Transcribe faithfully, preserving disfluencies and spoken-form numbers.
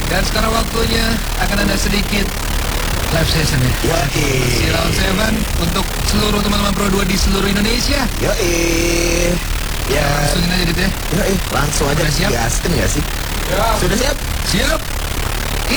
Dan sekarang waktunya akan ada sedikit live session ya. Yoi. Silawan Seven untuk seluruh teman-teman Pro dua di seluruh Indonesia. Yoi. Ya. Langsungin aja Dit ya. Yoi. Langsung aja. Udah siap? Gasken gak sih? Ya. Sudah siap? Siap.